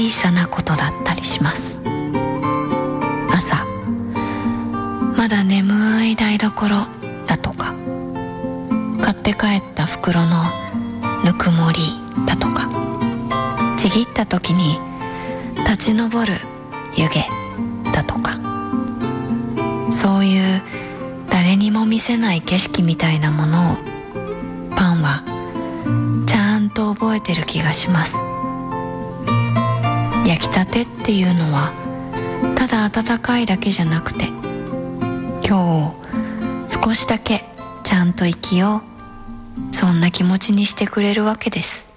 小さなことだったりします。朝まだ眠い台所だとか、買って帰った袋のぬくもりだとか、ちぎった時に立ち上る湯気だとか、そういう誰にも見せない景色みたいなものをパンはちゃんと覚えてる気がします。焼きたてっていうのはただ温かいだけじゃなくて、今日を少しだけちゃんと生きよう、そんな気持ちにしてくれるわけです。